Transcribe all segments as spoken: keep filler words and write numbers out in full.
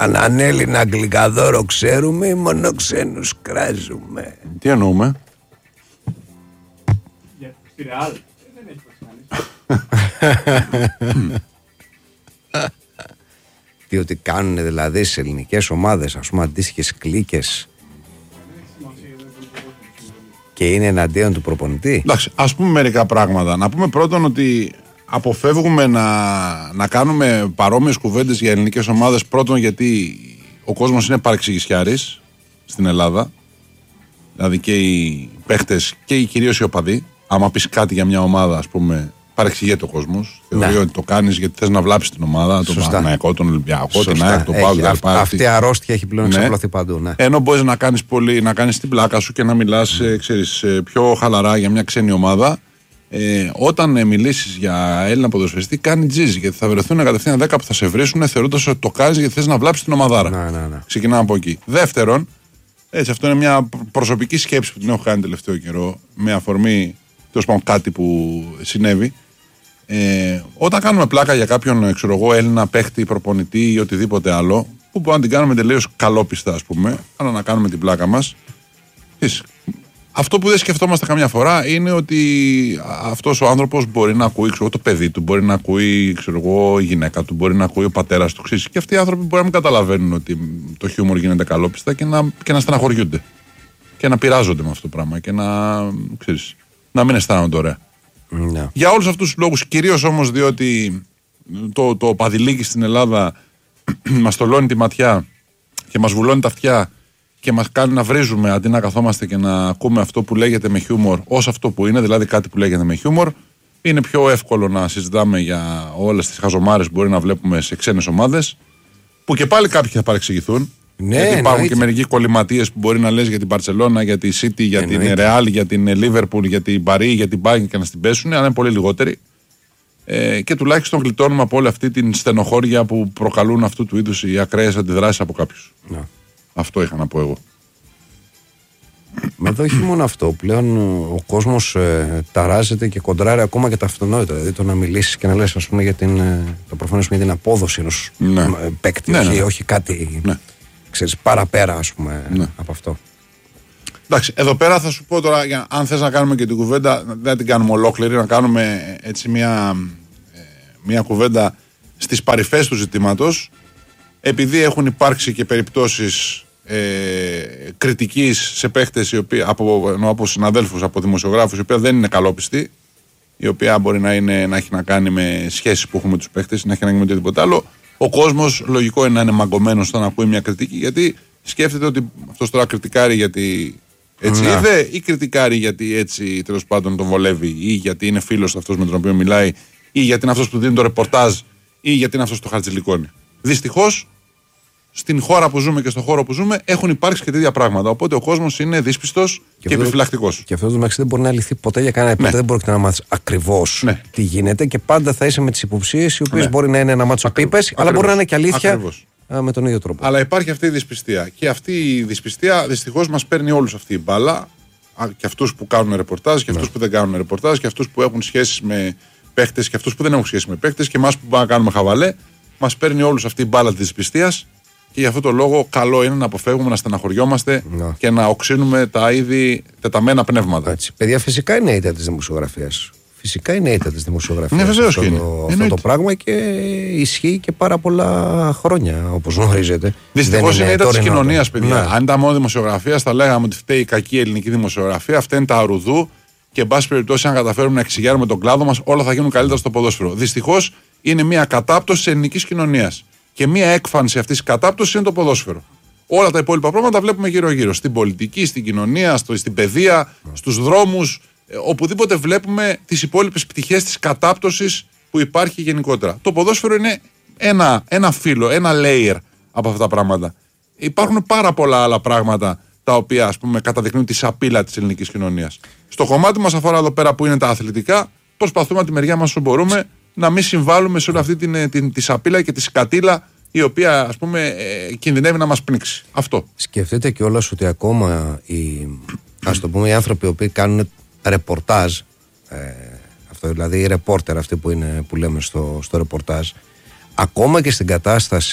Καναν Έλληνα αγγλικαδόρο ξέρουμε ή μόνο ξένους κράζουμε? Τι εννοούμε? Για τη Ρεάλ δεν έχει προσφανεί. Τι ότι κάνουν δηλαδή σε ελληνικές ομάδες, ας πούμε, αντίστοιχες κλίκες και είναι εναντίον του προπονητή. Εντάξει, ας πούμε μερικά πράγματα. Να πούμε πρώτον ότι αποφεύγουμε να, να κάνουμε παρόμοιες κουβέντες για ελληνικές ομάδες. Πρώτον γιατί ο κόσμος είναι παρεξηγησιάρης στην Ελλάδα. Δηλαδή και οι παίχτες και οι κυρίως οι οπαδοί. Άμα πεις κάτι για μια ομάδα, ας πούμε, παρεξηγείται ο κόσμος. Θεωρεί ότι το κάνεις γιατί θες να βλάψεις την ομάδα, τον Παναθηναϊκό, τον Ολυμπιακό, τον ΑΕΚ, τον ΠΑΟΚ. Αυτή η αρρώστια έχει πλέον εξαπλωθεί παντού. Ναι. Ενώ μπορείς να κάνεις πολύ, να κάνεις την πλάκα σου και να μιλάς mm. ξέρεις, πιο χαλαρά για μια ξένη ομάδα. Ε, όταν ε, μιλήσεις για Έλληνα ποδοσφαιριστή, κάνει τζιζ. Γιατί θα βρεθούν κατευθείαν δέκα που θα σε βρίσουν θεωρώντας ότι το κάνεις γιατί θες να βλάψεις την ομαδάρα. Ναι, ναι, ναι. Ξεκινάμε από εκεί. Δεύτερον, έτσι, αυτό είναι μια προσωπική σκέψη που την έχω κάνει τελευταίο καιρό, με αφορμή τέλος πάντων κάτι που συνέβη. Ε, όταν κάνουμε πλάκα για κάποιον, ξέρω εγώ, Έλληνα παίχτη, προπονητή ή οτιδήποτε άλλο, που μπορούμε να την κάνουμε τελείως καλόπιστα, ας πούμε, αλλά να κάνουμε την πλάκα μας. Αυτό που δεν σκεφτόμαστε καμιά φορά είναι ότι αυτός ο άνθρωπος μπορεί να ακούει, ξέρω, το παιδί του, μπορεί να ακούει, ξέρω εγώ, η γυναίκα του, μπορεί να ακούει ο πατέρας του. Ξέρεις, και αυτοί οι άνθρωποι μπορεί να μην καταλαβαίνουν ότι το χιούμορ γίνεται καλόπιστα και να, και να στεναχωριούνται. Και να πειράζονται με αυτό το πράγμα και να, ξέρεις, να μην αισθάνονται ωραία. No. Για όλους αυτούς τους λόγους, κυρίως όμως διότι το, το παδιλίκι στην Ελλάδα μας τολώνει τη ματιά και μας βουλώνει τα αυτιά και μας κάνει να βρίζουμε αντί να καθόμαστε και να ακούμε αυτό που λέγεται με χιούμορ ως αυτό που είναι, δηλαδή κάτι που λέγεται με χιούμορ, είναι πιο εύκολο να συζητάμε για όλες τις χαζομάρες που μπορεί να βλέπουμε σε ξένες ομάδες, που και πάλι κάποιοι θα παρεξηγηθούν. Ναι, γιατί υπάρχουν εννοείται. και μερικοί κολληματίες που μπορεί να λες για την Μπαρσελόνα, για τη City, για Εννοείται. την Real, για την Liverpool, για την Paris, για την Bayern και να στην πέσουν, αλλά είναι πολύ λιγότεροι. Ε, και τουλάχιστον γλιτώνουμε από όλη αυτή την στενοχώρια που προκαλούν αυτού του είδους οι ακραίες αντιδράσεις από κάποιους. No. Αυτό είχα να πω εγώ. Μα εδώ όχι μόνο αυτό. Πλέον ο κόσμος ε, ταράζεται και κοντράρει ακόμα και τα αυτονόητα. Δηλαδή το να μιλήσεις και να λες, ας πούμε, για την, ε, το προφανώς για την απόδοση ενός Ναι. ε, παίκτη, Ναι, όχι, ναι. όχι κάτι, Ναι. ξέρεις, παραπέρα, ας πούμε, Ναι. από αυτό. Εντάξει, εδώ πέρα θα σου πω τώρα, για, αν θες να κάνουμε και την κουβέντα, δεν την κάνουμε ολόκληρη, να κάνουμε έτσι μια, ε, μια κουβέντα στις παρυφές του ζητήματος, επειδή έχουν υπάρξει και περιπτώσεις ε, κριτικής σε παίχτες οι οποίοι, από, ενώ από συναδέλφους, από δημοσιογράφους, οι οποίοι δεν είναι καλόπιστοι, η οποία μπορεί να, είναι, να έχει να κάνει με σχέσεις που έχουμε με τους παίχτες, να έχει να κάνει με οτιδήποτε άλλο. Ο κόσμος λογικό είναι να είναι μαγκωμένος όταν ακούει μια κριτική, γιατί σκέφτεται ότι αυτός τώρα κριτικάρει γιατί έτσι Να. είδε, ή κριτικάρει γιατί έτσι τέλος πάντων τον βολεύει, ή γιατί είναι φίλος αυτός με τον οποίο μιλάει, ή γιατί είναι αυτός που δίνει το ρεπορτάζ, ή γιατί είναι αυτός που το χαρτζηλικώνει. Δυστυχώς, στην χώρα που ζούμε και στον χώρο που ζούμε έχουν υπάρξει και τέτοια πράγματα. Οπότε ο κόσμος είναι δύσπιστος και, και επιφυλακτικός. Και αυτό το μεταξύ δεν μπορεί να λυθεί ποτέ για κανένα επίπεδο. Ναι. Δεν μπορεί να μάθεις ακριβώς Ναι. τι γίνεται και πάντα θα είσαι με τις υποψίες οι οποίες Ναι. μπορεί να είναι ένα μάτσο πίπες, αλλά μπορεί να είναι και αλήθεια. Ακριβώς. Με τον ίδιο τρόπο. Αλλά υπάρχει αυτή η δυσπιστία. Και αυτή η δυσπιστία δυστυχώς μας παίρνει όλους αυτή η μπάλα. Και αυτούς που κάνουν ρεπορτάζ, και αυτούς που δεν κάνουν ρεπορτάζ, και αυτούς που έχουν σχέσεις με παίχτες, και αυτούς που δεν έχουν σχέσεις με παίχτες, και εμάς που πάμε να κάνουμε χαβαλέ. Μας παίρνει όλους αυτή η μπάλα της δυσπιστίας. Και γι' αυτό το λόγο καλό είναι να αποφεύγουμε να στεναχωριόμαστε Να. και να οξύνουμε τα ήδη τεταμένα πνεύματα. Έτσι. Παιδιά, φυσικά είναι ήττα της δημοσιογραφίας. Φυσικά είναι ήττα της δημοσιογραφίας. Ναι, βεβαίως αυτό, και είναι. το, αυτό Εννοείται. το πράγμα και ισχύει και πάρα πολλά χρόνια, όπως γνωρίζετε. Δυστυχώς είναι ήττα της τωρινό. κοινωνίας, παιδιά. Ναι. Αν ήταν μόνο δημοσιογραφία, θα λέγαμε ότι φταίει η κακή ελληνική δημοσιογραφία, φταίνουν τα αρουδού και, εν πάση περιπτώσει, αν καταφέρουμε να εξηγιάρουμε τον κλάδο μας, όλα θα γίνουν καλύτερα στο ποδόσφαιρο. Δυστυχώς είναι μια κατάπτωση της ελληνικής κοινωνίας. Και μια έκφανση αυτής της κατάπτωσης είναι το ποδόσφαιρο. Όλα τα υπόλοιπα πράγματα βλέπουμε γύρω-γύρω. Στην πολιτική, στην κοινωνία, στο, στην παιδεία, στους δρόμους. Ε, οπουδήποτε βλέπουμε τις υπόλοιπες πτυχές της κατάπτωσης που υπάρχει γενικότερα. Το ποδόσφαιρο είναι ένα, ένα φύλλο, ένα layer από αυτά τα πράγματα. Υπάρχουν πάρα πολλά άλλα πράγματα τα οποία, ας πούμε, καταδεικνύουν τη σαπίλα της ελληνικής κοινωνίας. Στο κομμάτι μας αφορά εδώ πέρα που είναι τα αθλητικά, προσπαθούμε από τη μεριά μας όσο μπορούμε να μην συμβάλλουμε σε όλη αυτή την, την, τη σαπίλα και τη σκατήλα η οποία, ας πούμε, ε, κινδυνεύει να μας πνίξει. Αυτό. Σκεφτείτε κιόλας ότι ακόμα οι, ας το πούμε, οι άνθρωποι οι οποίοι κάνουν ρεπορτάζ, ε, αυτό δηλαδή οι ρεπόρτερ αυτοί που, είναι, που λέμε στο, στο ρεπορτάζ, ακόμα και στην κατάσταση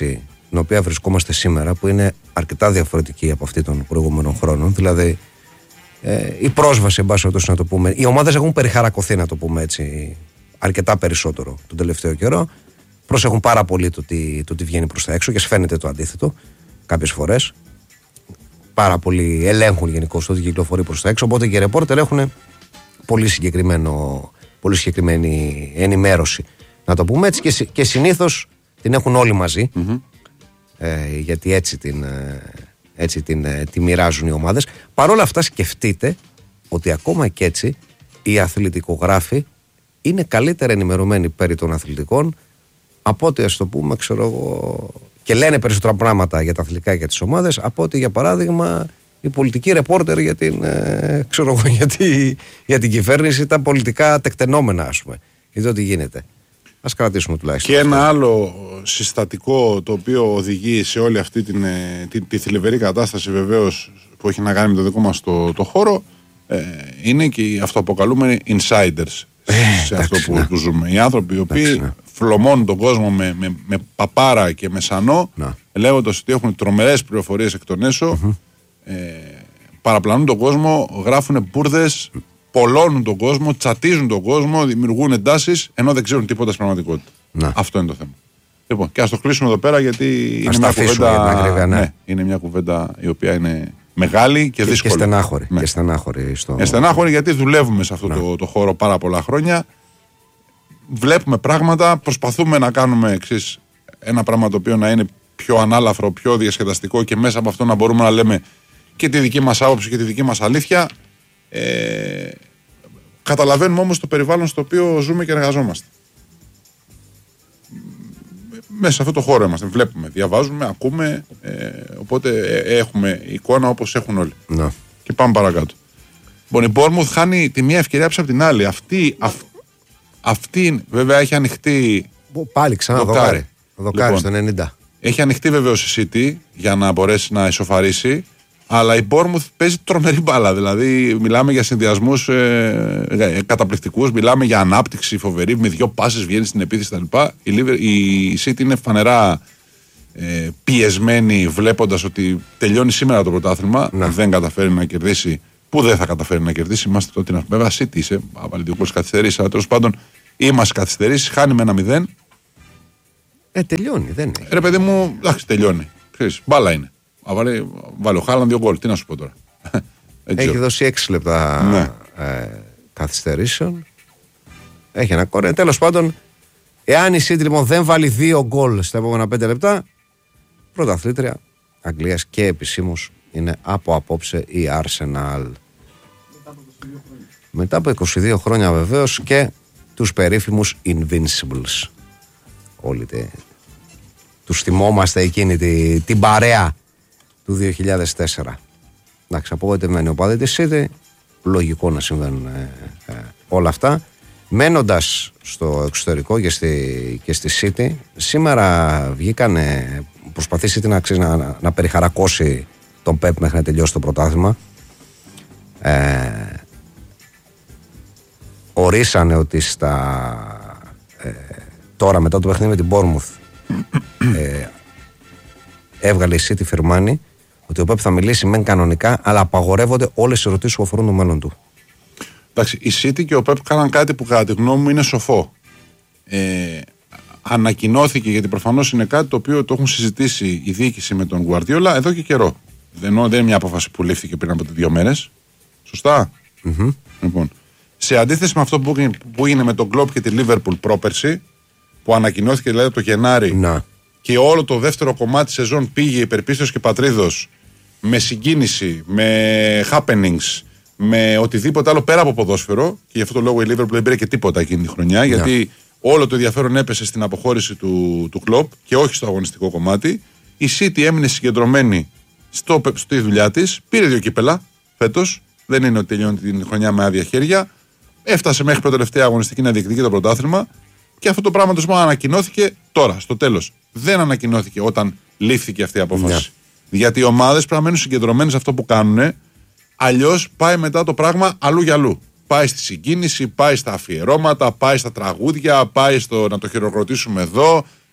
στην οποία βρισκόμαστε σήμερα, που είναι αρκετά διαφορετική από αυτή των προηγούμενων χρόνων. Δηλαδή, ε, η πρόσβαση, εν πάση περιπτώσει, να το πούμε. Οι ομάδες έχουν περιχαρακωθεί, να το πούμε έτσι, αρκετά περισσότερο τον τελευταίο καιρό. Προσέχουν πάρα πολύ το τι, το τι βγαίνει προς τα έξω και σφαίνεται το αντίθετο κάποιες φορές. Πάρα πολύ ελέγχουν γενικώς το τι κυκλοφορεί προς τα έξω. Οπότε και οι ρεπόρτερ έχουν πολύ, συγκεκριμένο, πολύ συγκεκριμένη ενημέρωση, να το πούμε έτσι, και, και συνήθως την έχουν όλοι μαζί. Mm-hmm. Ε, γιατί έτσι την, έτσι την, τη μοιράζουν οι ομάδες. Παρ' όλα αυτά, σκεφτείτε ότι ακόμα και έτσι οι αθλητικογράφοι είναι καλύτερα ενημερωμένοι περί των αθλητικών από ότι, ας το πούμε, ξέρω εγώ, και λένε περισσότερα πράγματα για τα αθλητικά και για τις ομάδες από ότι, για παράδειγμα, οι πολιτικοί ρεπόρτερ για την, ε, ξέρω εγώ, για, τη, για την κυβέρνηση, τα πολιτικά τεκτενόμενα, ας πούμε. Γιατί ό,τι γίνεται. Ας κρατήσουμε τουλάχιστον. Και αυτό. Ένα άλλο συστατικό το οποίο οδηγεί σε όλη αυτή την, τη, τη θλιβερή κατάσταση, βεβαίως, που έχει να κάνει με το δικό μας το, το χώρο, ε, είναι και οι αυτοαποκαλούμενοι insiders ε, σε εντάξει, αυτό που, να. που ζούμε. Οι άνθρωποι οι οποίοι εντάξει, φλωμώνουν τον κόσμο με, με, με παπάρα και με σανό, λέγοντας ότι έχουν τρομερές πληροφορίες εκ των έσω, mm-hmm. ε, παραπλανούν τον κόσμο, γράφουν μπουρδες, πολλώνουν τον κόσμο, τσατίζουν τον κόσμο, δημιουργούν εντάσεις, ενώ δεν ξέρουν τίποτα στην πραγματικότητα. Να. Αυτό είναι το θέμα. Λοιπόν, και ας το κλείσουμε εδώ πέρα, γιατί είναι μια, κουβέντα, ακριβία, ναι. Ναι, είναι μια κουβέντα η οποία είναι μεγάλη και, και δύσκολη. Και στενάχωρη. Ναι. Και στενάχωρη, στο... και στενάχωρη, γιατί δουλεύουμε σε αυτό το, το χώρο πάρα πολλά χρόνια. Βλέπουμε πράγματα, προσπαθούμε να κάνουμε εξής, ένα πράγμα το οποίο να είναι πιο ανάλαφρο, πιο διασκεδαστικό και μέσα από αυτό να μπορούμε να λέμε και τη δική μας άποψη και τη δική μας αλήθεια. Ε, καταλαβαίνουμε όμως το περιβάλλον στο οποίο ζούμε και εργαζόμαστε. Μέσα σε αυτό το χώρο είμαστε. Βλέπουμε, διαβάζουμε, ακούμε. Ε, οπότε ε, έχουμε εικόνα όπως έχουν όλοι. Να. Και πάμε παρακάτω. Λοιπόν, η Bournemouth χάνει τη μία ευκαιρία πίσω από την άλλη. Αυτή, αυ, αυτή βέβαια έχει ανοιχτεί. Πάλι ξανά δοκάρι. Δοκάρι λοιπόν, στο ενενήντα. Έχει ανοιχτεί βεβαίως η City για να μπορέσει να ισοφαρίσει. Αλλά η Bournemouth παίζει τρομερή μπάλα. Δηλαδή, μιλάμε για συνδυασμούς ε, καταπληκτικούς, μιλάμε για ανάπτυξη φοβερή. Με δύο πάσες βγαίνει στην επίθεση κτλ. Η, η City είναι φανερά ε, πιεσμένη, βλέποντας ότι τελειώνει σήμερα το πρωτάθλημα. Να. Δεν καταφέρει να κερδίσει. Πού δεν θα καταφέρει να κερδίσει. Είμαστε τότε να πούμε. Βέβαια, City είσαι. Βάλει δύο γκολ καθυστερήσει. Αλλά τέλος πάντων, είμαστε καθυστερήσει. Χάνει με ένα μηδέν. Ε, τελειώνει, δεν είναι. Ρε παιδί μου, εντάξει, τελειώνει. Ξέρεις, μπάλα είναι. Βάλε, βάλε ο Χάλαν δύο γκολ. Τι να σου πω τώρα. Έχει δώσει έξι λεπτά ναι. ε, καθυστερήσεων. Έχει ένα κόρε. Τέλος πάντων, εάν η City λοιπόν δεν βάλει δύο γκολ στα επόμενα πέντε λεπτά, πρωταθλήτρια Αγγλίας και επισήμως είναι από απόψε η Arsenal. Μετά από είκοσι δύο χρόνια βεβαίως και τους περίφημους Invincibles. Όλοι τε, τους θυμόμαστε εκείνη τη, την παρέα του δύο χιλιάδες τέσσερα. Εντάξει, απογοητευμένοι οπαδοί της City, λογικό να συμβαίνουν ε, ε, όλα αυτά. Μένοντας στο εξωτερικό και στη, και στη City, σήμερα βγήκανε, προσπαθήσει να, να, να, να περιχαρακώσει τον Pep μέχρι να τελειώσει το πρωτάθλημα. Ε, ορίσανε ότι στα, ε, τώρα μετά το παιχνίδι με την Bournemouth ε, έβγαλε η City φιρμάνι ότι ο Pep θα μιλήσει μεν κανονικά, αλλά απαγορεύονται όλες οι ερωτήσεις που αφορούν το μέλλον του. Εντάξει, η City και ο Pep κάναν κάτι που κατά τη γνώμη μου είναι σοφό. Ε, ανακοινώθηκε, γιατί προφανώς είναι κάτι το οποίο το έχουν συζητήσει η διοίκηση με τον Guardiola εδώ και καιρό. Δεν, δεν είναι μια απόφαση που λήφθηκε πριν από δύο μέρες. Σωστά. Mm-hmm. Λοιπόν, σε αντίθεση με αυτό που έγινε, που έγινε με τον Klopp και τη Liverpool πρόπερση, που ανακοινώθηκε δηλαδή το Γενάρη. Να. Και όλο το δεύτερο κομμάτι σεζόν πήγε υπερπίστος και πατρίδος με συγκίνηση, με happenings, με οτιδήποτε άλλο πέρα από ποδόσφαιρο. Και γι' αυτό το λόγο η Liverpool δεν πήρε και τίποτα εκείνη τη χρονιά. Yeah. Γιατί όλο το ενδιαφέρον έπεσε στην αποχώρηση του, του Klopp και όχι στο αγωνιστικό κομμάτι. Η City έμεινε συγκεντρωμένη στο, στη δουλειά της. Πήρε δύο κύπελα φέτος. Δεν είναι ότι τελειώνει την χρονιά με άδεια χέρια. Έφτασε μέχρι πρώτη τελευταία αγωνιστική να διεκδικεί το πρωτάθλημα. Και αυτό το πράγμα το μόνο ανακοινώθηκε τώρα, στο τέλος. Δεν ανακοινώθηκε όταν λήφθηκε αυτή η απόφαση. Yeah. Γιατί οι ομάδες πρέπει να μένουν συγκεντρωμένες σε αυτό που κάνουν. Αλλιώς πάει μετά το πράγμα αλλού για αλλού. Πάει στη συγκίνηση, πάει στα αφιερώματα, πάει στα τραγούδια, πάει στο να το χειροκροτήσουμε εδώ,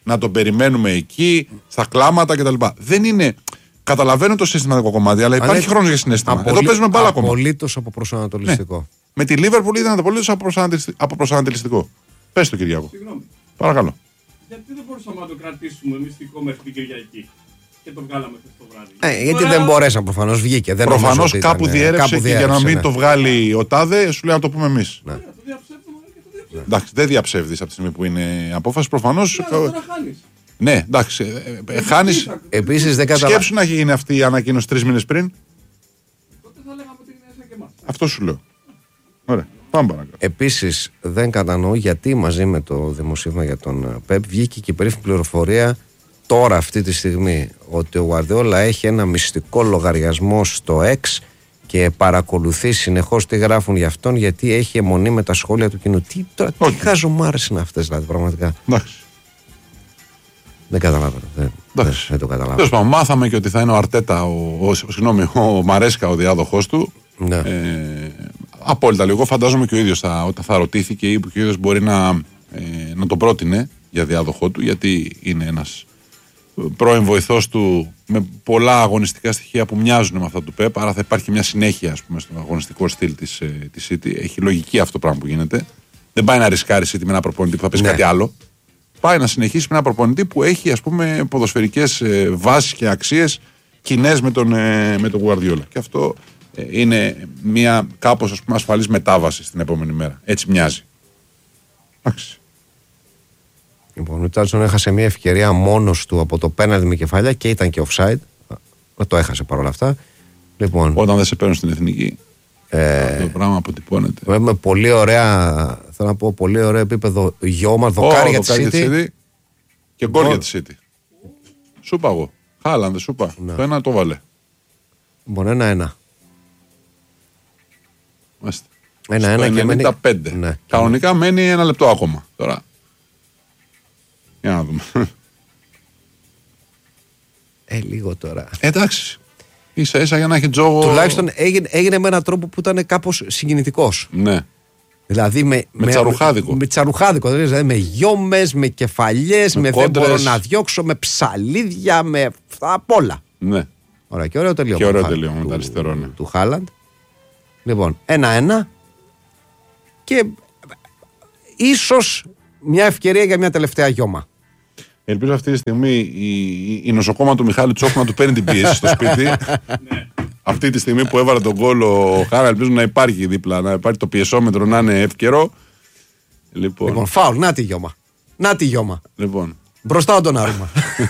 να τον περιμένουμε εκεί, στα κλάματα κτλ. Δεν είναι. Καταλαβαίνω το συναισθηματικό κομμάτι, αλλά υπάρχει είναι χρόνος για συναίσθημα. απολύ... Εδώ παίζουμε μπάλα ακόμα. Απολύτως αποπροσανατολιστικό. Ναι. Με τη Λίβερπουλ ήταν απολύτως αποπροσανατολιστικό. Πες το, Κυριάκο. Συγγνώμη. Παρακαλώ. Γιατί δεν μπορούσαμε να το κρατήσουμε μυστικό μέχρι την Κυριακή και το βγάλαμε χθες το βράδυ. Ε, γιατί Τώρα... δεν μπορέσαν προφανώς, βγήκε. Προφανώς κάπου ήταν, διέρευσε κάπου και διέρευσε, για να μην ναι. το βγάλει ο τάδε, σου λέει να το πούμε εμείς. Ναι. Ωραία, το διαψεύδουμε και το διαψεύδουμε. Εντάξει, δεν διαψεύδεις από τη στιγμή που είναι απόφαση, προφανώς. Ναι, τώρα χάνεις. Ναι, εντάξει. Ε, χάνεις. Επίσης δεν καταλαβαίνω. Σκέψου να γίνει αυτή η ανακοίνωση τρεις μήνες πριν. Τότε θα λέγαμε ότι είναι σαν και εμάς. Αυτό σου λέω. Ωραία. Πάμε παρακάτω. Επίσης δεν κατανοώ γιατί μαζί με το δημοσίευμα για τον Πεπ βγήκε και η περίφημη πληροφορία τώρα αυτή τη στιγμή ότι ο Γουαρδιόλα έχει ένα μυστικό λογαριασμό στο X και παρακολουθεί συνεχώς τι γράφουν για αυτόν γιατί έχει αιμονή με τα σχόλια του κοινού. Τι, τώρα, τι χαζομάρες είναι αυτές δηλαδή πραγματικά. Εντάξει. Δεν καταλαβαίνω. Δεν, δεν, δεν το καταλαβαίνω. Τέλος πάντων, μάθαμε και ότι θα είναι ο Αρτέτα, ο, ο, συγγνώμη, ο Μαρέσκα ο διάδοχός του. Ναι. Ε, απόλυτα λίγο. Φαντάζομαι και ο ίδιος θα, όταν θα ρωτήθηκε ή που και ο ίδιος μπορεί να, ε, να τον πρότεινε για διάδοχό του, γιατί είναι ένας πρώην βοηθός του με πολλά αγωνιστικά στοιχεία που μοιάζουν με αυτά του Πεπ. Άρα θα υπάρχει μια συνέχεια, ας πούμε, στον αγωνιστικό στυλ της, ε, της City. Έχει λογική αυτό το πράγμα που γίνεται. Δεν πάει να ρισκάρει City με ένα προπονητή που θα πει ναι. κάτι άλλο. Πάει να συνεχίσει με ένα προπονητή που έχει, ας πούμε, ποδοσφαιρικές ε, βάσεις και αξίες κοινές με τον, ε, με τον Guardiola. Και αυτό ε, είναι μια κάπως, ας πούμε, ασφαλής μετάβαση στην επόμενη μέρα. Έτσι μοιάζει. Εντάξει. Λοιπόν, ο Τσάλσον έχασε μια ευκαιρία μόνος του από το πέναλτι με κεφάλια και ήταν και offside. Το έχασε παρόλα αυτά. Λοιπόν, όταν δεν σε παίρνουν στην εθνική, ε, αυτό το πράγμα αποτυπώνεται. Με πολύ ωραία, θέλω να πω, πολύ ωραίο επίπεδο γιώμα, δοκάρι για τη City. Και γκολ για τη City. Σούπα εγώ. Χάλαντε, σούπα. Ναι. Το ένα το βάλε. Λοιπόν, ένα-ένα. Μάλιστα. Ένα-ένα και ενενήντα πέντε. Μένει... Ναι. Κανονικά μένει ένα λεπτό ακόμα. Τώρα. Για να δούμε. Ε, λίγο τώρα. Εντάξει. Ίσα ίσα για να έχει τζόγο. Τουλάχιστον έγινε, έγινε με έναν τρόπο που ήταν κάπως συγκινητικός. Ναι. Δηλαδή με, με, με τσαρουχάδικο. Με, με τσαρουχάδικο. Δηλαδή με γιόμες, με κεφαλιές, με, με δεν μπορώ να διώξω, με ψαλίδια, με απ' όλα. Ναι. Ωραία, και ωραίο τελείωμα. Και ωραίο τελείωμα με τα αριστερό, ναι. Του Χάλαντ. Λοιπόν, ένα-ένα. Και ίσως μια ευκαιρία για μια τελευταία γιώμα. Ελπίζω αυτή τη στιγμή η, η νοσοκόμα του Μιχάλη Τσόχου να του παίρνει την πίεση στο σπίτι. Αυτή τη στιγμή που έβαλε τον γκολ ο Χάρα, ελπίζω να υπάρχει δίπλα, να υπάρχει το πιεσόμετρο να είναι εύκαιρο. Λοιπόν, λοιπόν φάουλ, να τη γιώμα. Να τη γιώμα. Λοιπόν. Μπροστά τον Άρωμα.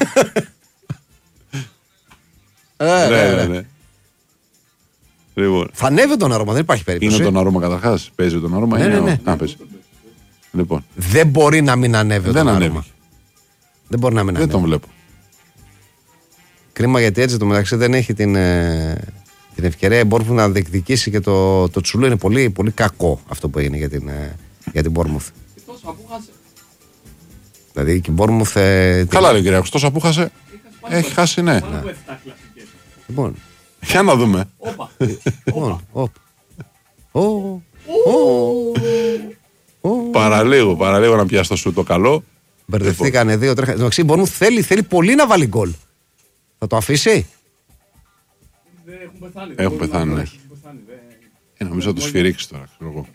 ε, ναι, ναι, ναι. Λοιπόν. Θα ανέβει τον Άρωμα, δεν υπάρχει περίπτωση. Είναι τον Άρωμα καταρχάς, παίζει τον Άρωμα. Ναι, ναι, ναι. Α, παίζει. Λοιπόν. Δεν μπορεί να μην ανέβει δεν τον ανέβει. Άρωμα. Δεν μπορεί να μην ανέβει. Δεν τον βλέπω. Κρίμα γιατί έτσι το μεταξύ δεν έχει την, ε, την ευκαιρία μπορεί να διεκδικήσει και το, το τσουλό. Είναι πολύ, πολύ κακό αυτό που έγινε για την, ε, για την Bournemouth. Τόσο που χάσε. Δηλαδή και η Bournemouth. Ε, καλά λέει ο Κυριάκος, τόσο που χάσε. Έχει χάσει, ναι. Πάνω από επτά κλασικές. Λοιπόν. Για να δούμε. Όπα. Λοιπόν. Παραλίγο, παραλίγο να πιάσει το σου το καλό. Μπερδευτήκανε δύο τρέχα. Εντάξει, η Bournemouth θέλει, θέλει πολύ να βάλει γκολ. Θα το αφήσει. Δεν έχουν πεθάνει. Έχουν πεθάνει, ναι. Ε, νομίζω θα το σφυρίξει τώρα, ξέρω εγώ.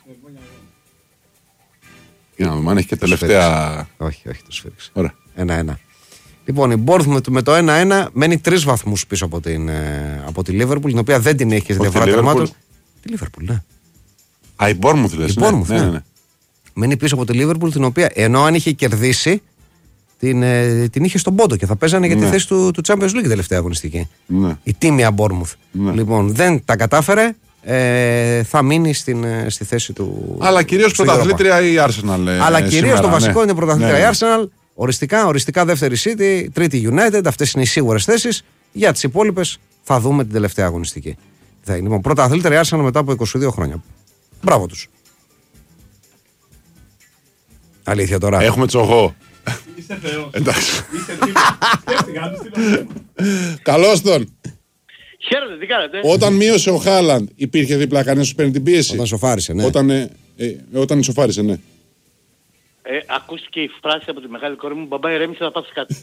Για να δούμε αν έχει και τελευταία. Όχι, όχι, το σφυρίξει. Ωραία. Ένα-ένα. Λοιπόν, η Bournemouth με το ένα-ένα μένει τρεις βαθμούς πίσω από, την, από τη Liverpool, την οποία δεν την έχει και στη διαφορά τερμάτων. Τη Liverpool, ναι. Α, η Bournemouth λες. Η Bournemouth, ναι. ναι, ναι. Μένει πίσω από τη Liverpool, την οποία ενώ αν είχε κερδίσει, την, ε, την είχε στον πόντο και θα παίζανε για τη ναι. θέση του, του Champions League τελευταία αγωνιστική. Ναι. Η τίμια Bournemouth. Ναι. Λοιπόν, δεν τα κατάφερε. Ε, θα μείνει στην, στη θέση του. Αλλά κυρίως πρωταθλήτρια η Arsenal. Ε, Αλλά κυρίως το βασικό ναι. είναι πρωταθλήτρια ναι. η Arsenal. Οριστικά, οριστικά δεύτερη City, τρίτη United. Αυτές είναι οι σίγουρες θέσεις. Για τις υπόλοιπες θα δούμε την τελευταία αγωνιστική. Θα είναι λοιπόν πρωταθλήτρια η Arsenal μετά από είκοσι δύο χρόνια. Μπράβο τους. Αλήθεια τώρα. Έχουμε τσογό. Είσαι θεός. Εντάξει. Είσαι τίμος. Καλώς τον. Χαίρετε, τι κάνετε. Όταν μείωσε ο Χάλαντ, υπήρχε δίπλα κανένας που παίρνει την πίεση. Όταν σοφάρισε, ναι. Όταν, ε, ε, όταν σοφάρισε, ναι. Ε, ακούστηκε η φράση από τη μεγάλη κόρη μου, μπαμπά ηρέμησε να πάθεις κάτι.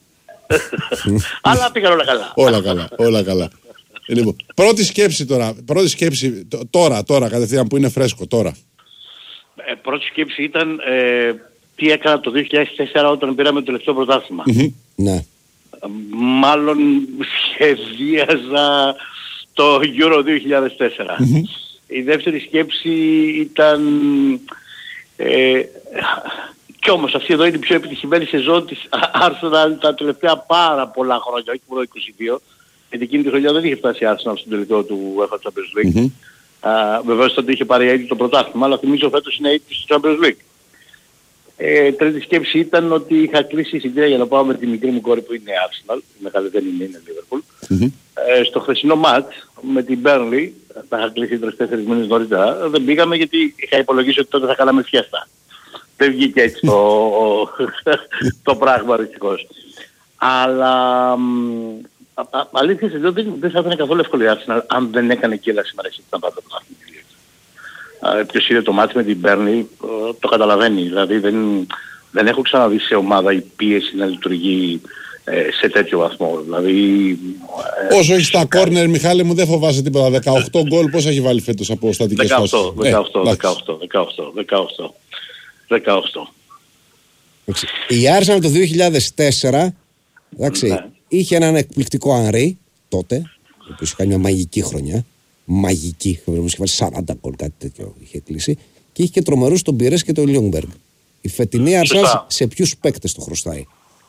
Αλλά πήγαν όλα καλά. Όλα καλά, όλα καλά. Λοιπόν, πρώτη σκέψη τώρα, πρώτη σκέψη τώρα, τώρα κατευθείαν που είναι φρέσκο τώρα. Ε, πρώτη σκέψη ήταν ε, τι έκανα το δύο χιλιάδες τέσσερα όταν πήραμε το τελευταίο πρωτάθλημα. Mm-hmm. Ναι. Μάλλον σχεδίαζα το Euro δύο χιλιάδες τέσσερα. Mm-hmm. Η δεύτερη σκέψη ήταν... Ε, κι όμως αυτή εδώ είναι η πιο επιτυχημένη σεζόν της Arsenal τα τελευταία πάρα πολλά χρόνια, όχι μόνο είκοσι δύο. Γιατί εκείνη τη χρονιά δεν είχε φτάσει η Arsenal στον τελικό του UEFA Champions League. Mm-hmm. Uh, βεβαίως τότε είχε πάρει ήδη το πρωτάθλημα, αλλά θυμίζω φέτος είναι ήττης στο Champions League. Ε, τρίτη σκέψη ήταν ότι είχα κλείσει εισιτήρια για να πάω με τη μικρή μου κόρη που είναι Arsenal, η μεγάλη δεν είναι, είναι Liverpool. Mm-hmm. Ε, στο χθεσινό μάτς με την Burnley, τα είχα κλείσει τρεις τέσσερις μήνες νωρίτερα, δεν πήγαμε γιατί είχα υπολογίσει ότι τότε θα κάναμε φιέστα. Δεν βγήκε έτσι το, το πράγμα δυστυχώς. Αλλά α, αλήθεια σε λέω δεν, δεν θα ήταν καθόλου εύκολο η Arsenal αν δεν έκανε κύλα σήμερα εσύ να πάρει το πρωτάθλημα. Ποιος είδε το μάτι με την Burnley το καταλαβαίνει. Δηλαδή δεν, δεν έχω ξαναδεί σε ομάδα η πίεση να λειτουργεί ε, σε τέτοιο βαθμό. Δηλαδή, ε, όσο έχει τα κόρνερ, Μιχάλη μου, δεν φοβάσαι τίποτα. δεκαοκτώ γκολ πώς έχει βάλει φέτος από στατικές φάσεις. δεκαοκτώ, δεκαοκτώ, δεκαοκτώ, δεκαοκτώ, δεκαοκτώ. Η Arsenal το δύο χιλιάδες τέσσερα εντάξει, ναι. είχε έναν εκπληκτικό Ανρί τότε, ο οποίος είχε κάνει μια μαγική χρονιά. Μαγική, είχε βάλει σαράντα γκολ, κάτι τέτοιο είχε κλείσει. Και είχε και τρομερούς τον Πιρές και τον Λιόγκμπεργκ. Η φετινή Arsenal σε ποιους παίκτες το χρωστάει?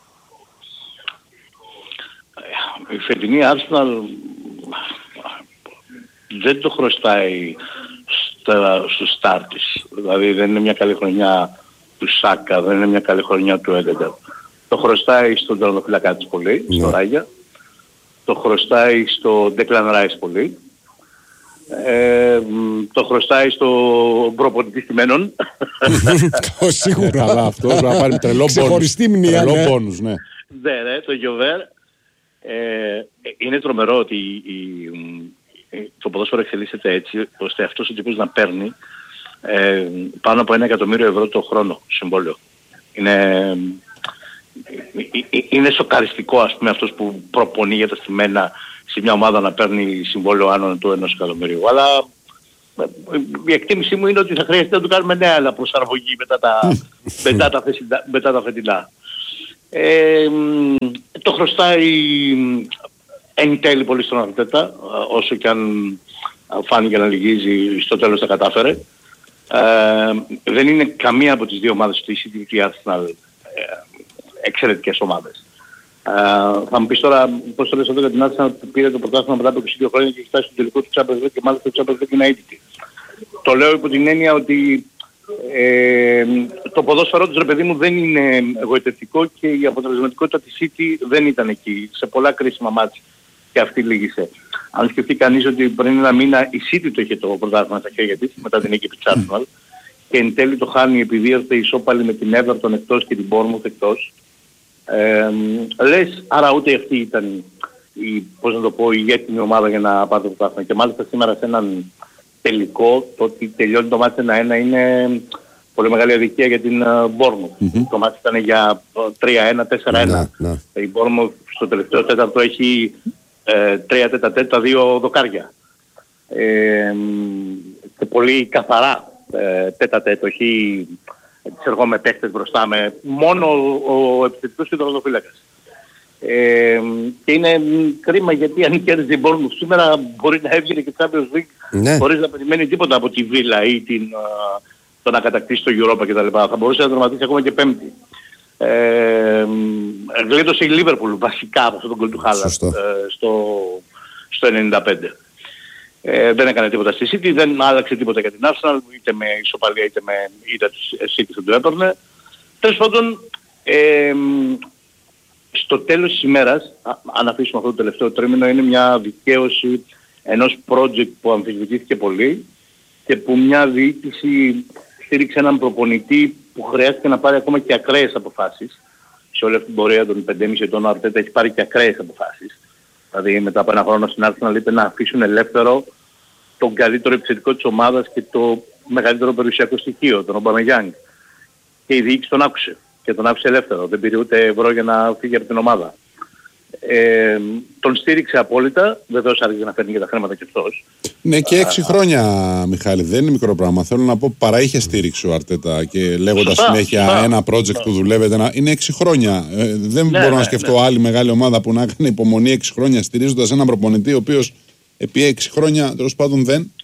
Η φετινή Arsenal δεν το χρωστάει στα, στο στάρ της. Δηλαδή δεν είναι μια καλή χρονιά του Σάκα, δεν είναι μια καλή χρονιά του Έντεγκαρ. Το χρωστάει στον τερματοφύλακα της πολύ, ναι. στο Ράγια. Το χρωστάει στο Declan Rice πολύ. Ε, το χρωστάει στο προπονητή στημένων. Σίγουρα. Καλά, αυτό πρέπει να πάρει τρελό πόνους. Ναι, ναι, το Γιοβέρ. Ε, είναι τρομερό ότι η, η, το ποδόσφαιρο εξελίσσεται έτσι ώστε αυτός ο τύπος να παίρνει ε, πάνω από ένα εκατομμύριο ευρώ το χρόνο συμβόλαιο. Είναι, είναι σοκαριστικό, ας πούμε, αυτός που προπονεί για τα στημένα σε μια ομάδα να παίρνει συμβόλαιο άνω του ενός εκατομμυρίου. Αλλά η εκτίμησή μου είναι ότι θα χρειαστεί να του κάνουμε νέα αλλά προσαρμογή μετά τα, μετά τα, φεσινά, μετά τα φετινά. Ε, το χρωστάει εν τέλει πολύ στον Αρτέτα, όσο και αν φάνηκε να λυγίζει, στο τέλος τα κατάφερε. Ε, δεν είναι καμία από τις δύο ομάδες του City και η Arsenal εξαιρετικές ομάδες. Uh, θα μου πεις τώρα πώς το λες εδώ για την Arsenal που πήρε το πρωτάθλημα μετά από είκοσι δύο χρόνια και έχει φτάσει στο τελικό του Champions League και μάλιστα το Champions League είναι αίτητη. Το λέω υπό την έννοια ότι ε, το ποδόσφαιρό τους, ρε παιδί μου, δεν είναι εγωιτευτικό και η αποτελεσματικότητα της City δεν ήταν εκεί. Σε πολλά κρίσιμα μάτς και αυτή λύγησε. Αν σκεφτεί κανείς ότι πριν ένα μήνα η City το είχε το πρωτάθλημα στα χέρια της μετά την νίκη της Arsenal και εν τέλει το χάνει επειδή ήρθε ισόπαλη με την Everton εκτός και την Bournemouth εκτός. Ε, λες, άρα ούτε αυτή ήταν η, πώς να το πω, η ηγέτιμη ομάδα για να πάρει το πρωτάθλημα. Και μάλιστα σήμερα σε έναν τελικό, το ότι τελειώνει το μάτι ένα ένα είναι πολύ μεγάλη αδικία για την uh, Bournemouth. Mm-hmm. Το μάτι ήταν για τρία ένα, τέσσερα ένα. Mm-hmm. Η Bournemouth στο τελευταίο τέταρτο έχει ε, τρία τέτα τέτα, δύο δοκάρια. Ε, και πολύ καθαρά ε, τέτα τέτα, όχι τις ερχόμαι παίχτες μπροστά με μόνο ο, ο επιθετικός και ο τερματοφύλακας. Ε, και είναι κρίμα γιατί αν κέρδιζε η Bournemouth σήμερα μπορεί να έβγαινε και Champions League ναι. χωρίς να περιμένει τίποτα από τη Βίλα ή την, uh, το να κατακτήσει το Europa κτλ. Θα μπορούσε να δραματίσει ακόμα και πέμπτη. Ε, γλίτωσε η Liverpool βασικά από αυτόν τον γκολ του Χάλαντ ε, στο, στο ενενήντα πέντε. Ε, δεν έκανε τίποτα στη City, δεν άλλαξε τίποτα για την Arsenal, είτε με ισοπαλία είτε με ήττα της City δεν του έπαιρνε. Τέλος πάντων, ε, στο τέλος της ημέρας, αν αφήσουμε αυτό το τελευταίο τρίμηνο, είναι μια δικαίωση ενός project που αμφισβητήθηκε πολύ και που μια διοίκηση στήριξε έναν προπονητή που χρειάστηκε να πάρει ακόμα και ακραίες αποφάσεις. Σε όλη αυτή την πορεία των πεντέμισι ετών ο Αρτέτα έχει πάρει και ακραίες αποφάσεις. Δηλαδή μετά από ένα χρόνο στην Arsenal είπε να αφήσουν ελεύθερο τον καλύτερο επιθετικό της ομάδας και το μεγαλύτερο περιουσιακό στοιχείο, τον Aubameyang. και η διοίκηση τον άκουσε. Και τον άφησε ελεύθερο. Δεν πήρε ούτε ευρώ για να φύγει από την ομάδα. Ε, τον στήριξε απόλυτα. Βεβαίως άρχισε να φέρνει και τα χρήματα και αυτός. Ναι, και έξι χρόνια, Μιχάλη, δεν είναι μικρό πράγμα. Θέλω να πω, παρά είχε στήριξη ο Αρτέτα και λέγοντας συνέχεια σωστά. Ένα project που δουλεύετε. Ένα... Είναι έξι χρόνια. Ε, δεν ναι, μπορώ ναι, να σκεφτώ ναι. άλλη μεγάλη ομάδα που να έκανε υπομονή έξι χρόνια στηρίζοντας έναν προπονητή ο οποίος επί έξι χρόνια τέλος πάντων δεν.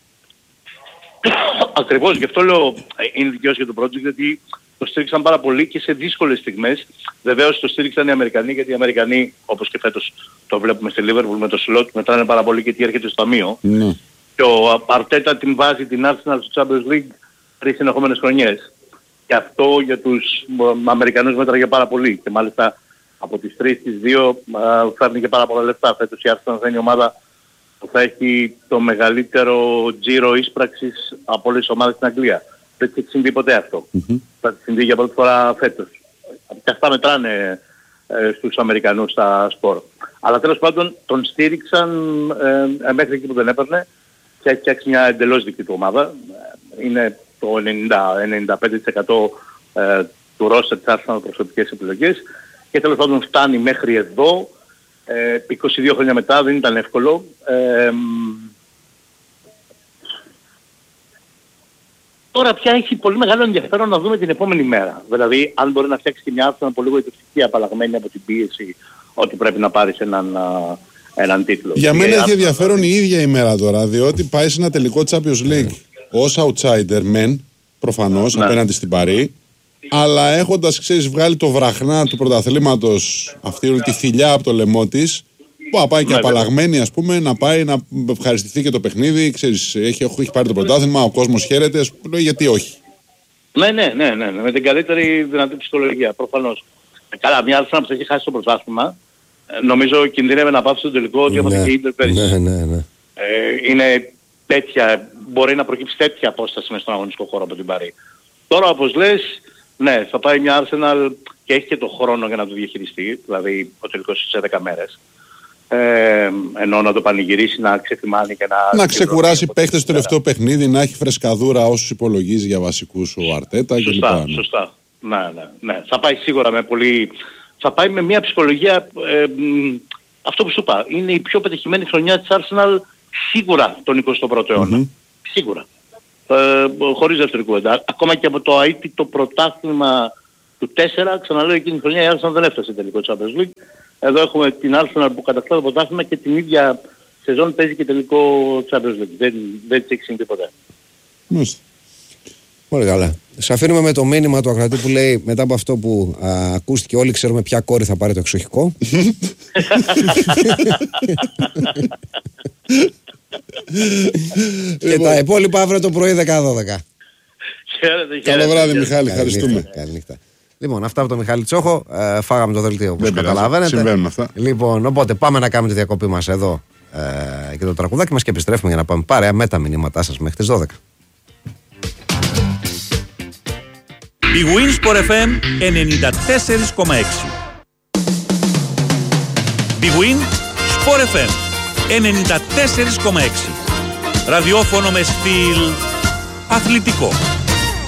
Ακριβώς, γι' αυτό λέω είναι δικαίως για το project, γιατί το στήριξαν πάρα πολύ και σε δύσκολες στιγμές. Βεβαίως το στήριξαν οι Αμερικανοί, γιατί οι Αμερικανοί, όπως και φέτος το βλέπουμε στη Liverpool με το σλότ, μετράνε πάρα πολύ και τι έρχεται στο ταμείο. Mm. Και ο Αρτέτα την βάζει την Arsenal στο Champions League τρεις συνεχόμενες χρονιές. Και αυτό για τους Αμερικανούς μέτραγε πάρα πολύ. Και μάλιστα από τις τρεις τις δύο φέρνει και πάρα πολλά λεφτά. Φέτος η Arsenal θα είναι η ομάδα που θα έχει το μεγαλύτερο τζίρο ίσπραξης από όλες τις ομάδες στην Αγγλία. Δεν έχει συμβεί ποτέ αυτό. Mm-hmm. Θα συμβεί για πρώτη φορά φέτος. Και αυτά μετράνε ε, στους Αμερικανούς στα σπορ. Αλλά τέλος πάντων τον στήριξαν ε, μέχρι εκεί που δεν έπαιρνε και έχει φτιάξει μια εντελώς δική του ομάδα. Είναι το ενενήντα με ενενήντα πέντε τοις εκατό ε, του ρόστερ της Arsenal προσωπικές επιλογές και τέλος πάντων φτάνει μέχρι εδώ. Ε, είκοσι δύο χρόνια μετά δεν ήταν εύκολο. Ε, Τώρα πια έχει πολύ μεγάλο ενδιαφέρον να δούμε την επόμενη μέρα. Δηλαδή, αν μπορεί να φτιάξει και μια Arsenal πολύ γοητευτική, απαλλαγμένη από την πίεση ότι πρέπει να πάρεις έναν, έναν τίτλο. Για μένα έχει ενδιαφέρον η ίδια ημέρα τώρα, διότι πάει σε ένα τελικό Champions League ως outsider μεν, προφανώς, ναι. απέναντι στην Παρί, αλλά έχοντας, ξέρεις, βγάλει το βραχνά του πρωταθλήματος, αυτή όλη τη θηλιά από το λαιμό της, που να πάει και ναι, απαλλαγμένη, ας πούμε, να πάει να ευχαριστηθεί και το παιχνίδι. Ξέρεις, έχει, έχει πάρει το πρωτάθλημα, ο κόσμος χαίρεται, λέει γιατί όχι. Ναι, ναι, ναι, ναι, με την καλύτερη δυνατή ψυχολογία, προφανώς. Καλά, μια άλλη φορά που θα έχει χάσει το πρωτάθλημα, νομίζω κινδύνευε να πάψει στο τελικό ότι έπαθε και η Ίντερ πέρυσι. Ναι, ναι, ναι. Ε, είναι τέτοια, μπορεί να προκύψει τέτοια απόσταση μέσα στον αγωνιστικό χώρο από την Παρί. Τώρα, όπως λες, ναι, θα πάει μια Arsenal και έχει και το χρόνο για να το διαχειριστεί, δηλαδή ο τελικός σε δέκα μέρες. Ε, ενώ να το πανηγυρίσει, να ξεθυμάνει και να... Να ξεκουράσει παίχτες στο τελευταίο παιχνίδι, να έχει φρεσκαδούρα όσους υπολογίζει για βασικούς ο Αρτέτα κλπ. Σωστά, ναι. σωστά. Ναι, ναι, ναι. Θα πάει σίγουρα με πολύ... Θα πάει με μια ψυχολογία... Ε, αυτό που σου είπα, είναι η πιο πετυχημένη χρονιά της Arsenal σίγουρα τον εικοστό πρώτο αιώνα. Mm-hmm. Σίγουρα. Ε, χωρίς δεύτερη κουβέντα. Ακόμα και από το αίτητο πρωτάθλημα του τέσσερα, ξαναλέω, εκείνη τη χρονιά η Arsenal δεν έφτασε τελικό Champions League. Εδώ έχουμε την Arsenal που κατακτά το πρωτάθλημα και την ίδια σεζόν παίζει και τελικό Champions League. Δεν, δεν της έχει συμβεί ποτέ. Μάλιστα. Πολύ καλά. Σας αφήνουμε με το μήνυμα του ακροατή που λέει μετά από αυτό που α, ακούστηκε όλοι ξέρουμε ποια κόρη θα πάρει το εξοχικό. Και τα υπόλοιπα αύριο το πρωί δέκα δώδεκα. Καλό βράδυ Μιχάλη, ευχαριστούμε. Καλή νύχτα. Λοιπόν, αυτά από τον Μιχάλη Τσόχο. Ε, φάγαμε το δελτίο όπως καταλαβαίνετε. Συμβαίνουν αυτά. Λοιπόν, οπότε πάμε να κάνουμε τη διακοπή μας εδώ ε, και το τραγουδάκι μας και επιστρέφουμε για να πάμε παρέα με τα μηνύματά σας μέχρι τις δώδεκα. Η Winsport εφ εμ ενενήντα τέσσερα κόμμα έξι. Η Winsport εφ εμ ενενήντα τέσσερα κόμμα έξι. Ραδιόφωνο με στυλ αθλητικό.